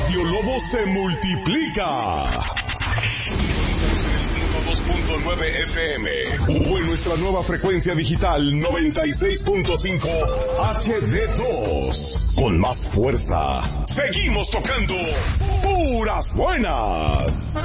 Radio Lobo se multiplica. 102.9 FM o en nuestra nueva frecuencia digital 96.5 HD2. Con más fuerza, seguimos tocando puras buenas.